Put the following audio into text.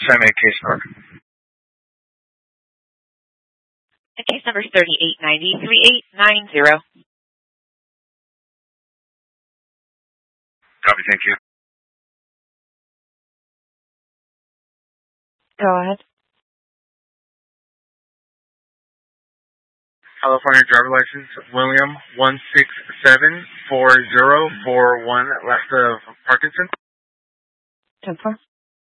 Semi case number. The case number is 3890-3890. Copy, thank you. Go ahead. California driver license, William 1674041, last of Parkinson. 10-4.